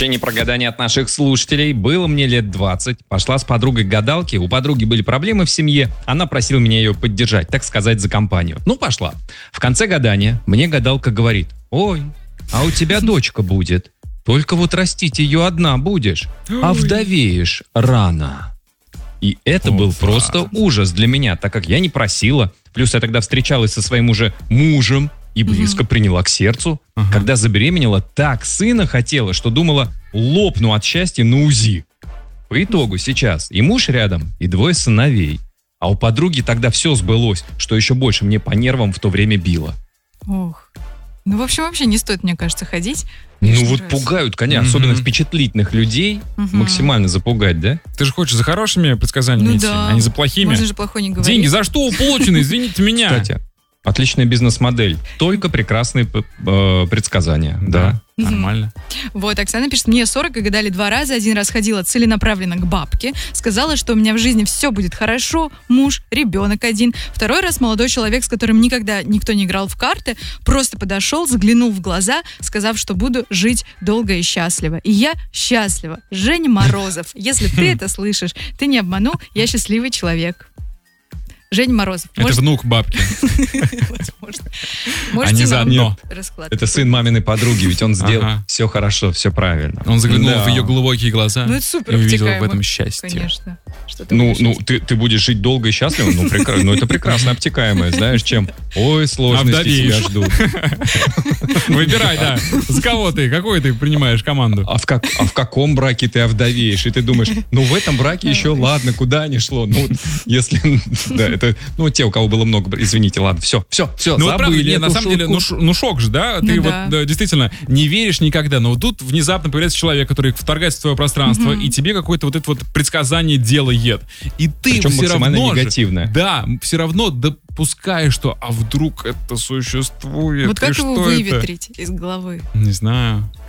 Сообщение про гадание от наших слушателей. Было мне лет 20. Пошла с подругой к гадалке. У подруги были проблемы в семье. Она просила меня ее поддержать, так сказать, за компанию. Ну, пошла. В конце гадания мне гадалка говорит: ой, а у тебя дочка будет. Только вот растить ее одна будешь, а вдовеешь рано. И это был просто ужас для меня, так как я не просила. Плюс я тогда встречалась со своим уже мужем и близко приняла к сердцу. Когда забеременела, так сына хотела, что думала, лопну от счастья на УЗИ. По итогу сейчас и муж рядом, и 2 сыновей. А у подруги тогда все сбылось, что еще больше мне по нервам в то время било. Ох. Ну, в общем, вообще не стоит, мне кажется, ходить. Ну вот пугают, конечно, особенно впечатлительных людей, максимально запугать, да? Ты же хочешь за хорошими предсказаниями идти, а не за плохими. Можно же плохой не говорить. Деньги за что получены, извините меня. Кстати, отличная бизнес-модель, только прекрасные предсказания, да. Нормально. Вот, Оксана пишет, мне 40 и гадали 2 раза. 1 раз ходила целенаправленно к бабке. Сказала, что у меня в жизни все будет хорошо. Муж, ребенок 1. 2 раз молодой человек, с которым никогда никто не играл в карты, просто подошел, заглянул в глаза, сказав, что буду жить долго и счастливо. И я счастлива. Женя Морозов. Если ты это слышишь, ты не обманул, я счастливый человек. Женя Морозов. Это внук бабки. Возможно. Они заодно. Это сын маминой подруги, ведь он сделал все хорошо, все правильно. Он заглянул в ее глубокие глаза. Ну, это супер и увидел обтекаемо. в этом счастье. Конечно. Ты будешь жить долго и счастливо, ну это прекрасно обтекаемое, знаешь, чем ой, сложности тебя ждут. Выбирай, да. За кого ты? Какой ты принимаешь команду? А в каком браке ты овдовеешь? И ты думаешь, ну в этом браке еще ладно, куда ни шло. Ну, если, да, это, ну, те, у кого было много, извините, ладно, все, ну, забыли. На самом деле, ну шок же, да? Ты вот действительно не веришь никогда, но вот тут внезапно появляется человек, который вторгается в твое пространство, и тебе какое-то вот это вот предсказание делает. И ты причем все максимально равно негативное. Да, все равно допускаешь, что а вдруг это существует. Вот как его выветрить из головы? Не знаю.